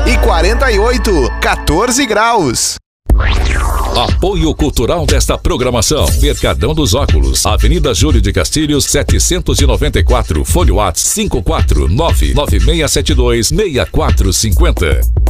e 48, 14 graus. Apoio cultural desta programação: Mercadão dos Óculos, Avenida Júlio de Castilhos, 794, Fone Whats 54996726450.